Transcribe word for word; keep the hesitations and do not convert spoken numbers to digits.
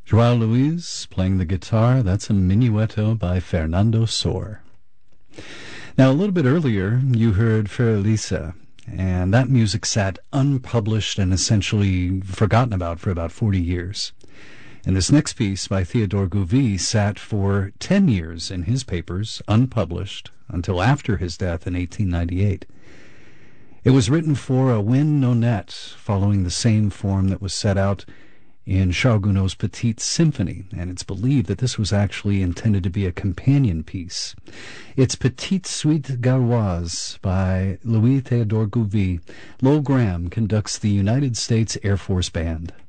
Joao Luiz playing the guitar. That's a Minuetto by Fernando Sor. Now, a little bit earlier, you heard Für Elise, and that music sat unpublished and essentially forgotten about for about forty years. And this next piece by Theodore Gouvy sat for ten years in his papers, unpublished, until after his death in eighteen ninety-eight. It was written for a wind nonette, following the same form that was set out in Charles Gounod's Petite Symphony, and it's believed that this was actually intended to be a companion piece. It's Petite Suite Gauloise by Louis Theodore Gouvy. Lowell Graham conducts the United States Air Force Band.